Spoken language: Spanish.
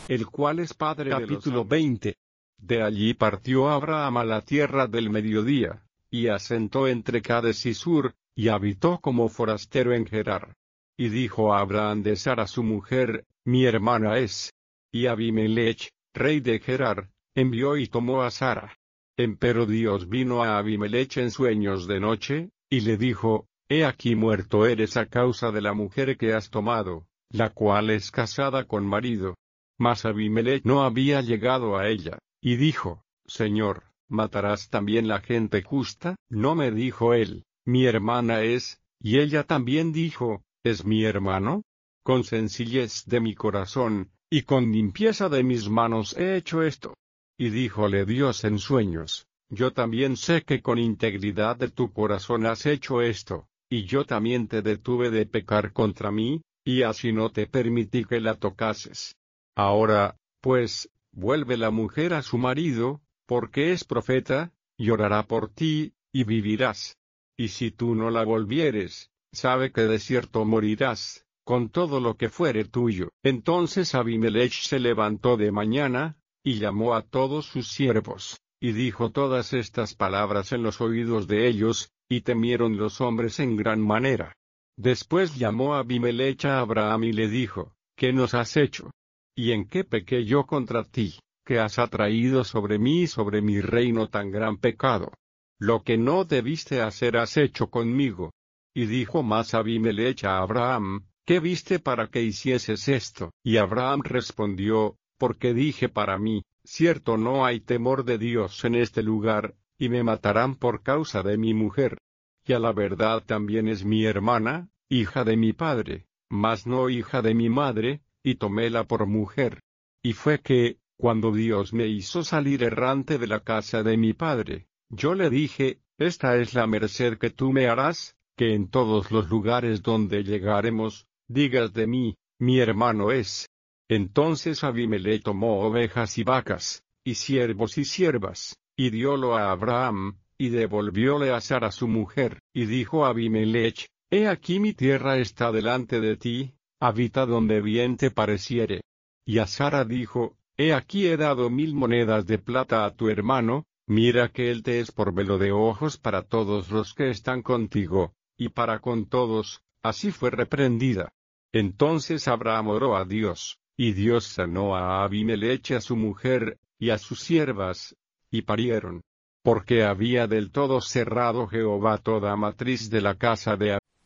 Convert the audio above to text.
el cual es padre de los Capítulo ángeles. 20. De allí partió Abraham a la tierra del mediodía, y asentó entre Cades y Sur, y habitó como forastero en Gerar. Y dijo a Abraham de Sara su mujer, mi hermana es. Y Abimelech, rey de Gerar, envió y tomó a Sara. Empero Dios vino a Abimelech en sueños de noche, y le dijo, he aquí muerto eres a causa de la mujer que has tomado, la cual es casada con marido. Mas Abimelech no había llegado a ella, y dijo, Señor, ¿matarás también la gente justa? No me dijo él, mi hermana es, y ella también dijo, ¿es mi hermano? Con sencillez de mi corazón, y con limpieza de mis manos he hecho esto. Y díjole Dios en sueños, yo también sé que con integridad de tu corazón has hecho esto, y yo también te detuve de pecar contra mí, y así no te permití que la tocases. Ahora, pues, vuelve la mujer a su marido, porque es profeta, y orará por ti, y vivirás. Y si tú no la volvieres, sabe que de cierto morirás, con todo lo que fuere tuyo. Entonces Abimelech se levantó de mañana, y llamó a todos sus siervos, y dijo todas estas palabras en los oídos de ellos, y temieron los hombres en gran manera. Después llamó Abimelech a Abraham y le dijo, ¿qué nos has hecho? ¿Y en qué pequé yo contra ti, que has atraído sobre mí y sobre mi reino tan gran pecado? Lo que no debiste hacer has hecho conmigo. Y dijo más Abimelech a Abraham, ¿qué viste para que hicieses esto? Y Abraham respondió, porque dije para mí, cierto no hay temor de Dios en este lugar, y me matarán por causa de mi mujer. Y a la verdad también es mi hermana, hija de mi padre, mas no hija de mi madre, y toméla por mujer. Y fue que, cuando Dios me hizo salir errante de la casa de mi padre, yo le dije, esta es la merced que tú me harás, que en todos los lugares donde llegaremos, digas de mí, mi hermano es. Entonces Abimelech tomó ovejas y vacas, y siervos y siervas, y diólo a Abraham, y devolvióle a Sara su mujer, y dijo a Abimelech, he aquí mi tierra está delante de ti, habita donde bien te pareciere. Y a Sara dijo, he aquí he dado 1000 monedas de plata a tu hermano, mira que él te es por velo de ojos para todos los que están contigo, y para con todos, así fue reprendida. Entonces Abraham oró a Dios, y Dios sanó a Abimelech a su mujer, y a sus siervas, y parieron. Porque había del todo cerrado Jehová toda matriz de la casa de